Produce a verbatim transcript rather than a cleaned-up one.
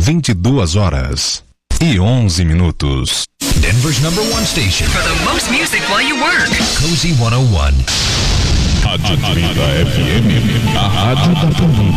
vinte e duas horas e onze minutos. Denver's number one station for the most music while you work. Cozy cento e um. Rádio trinta F M, a rádio da família.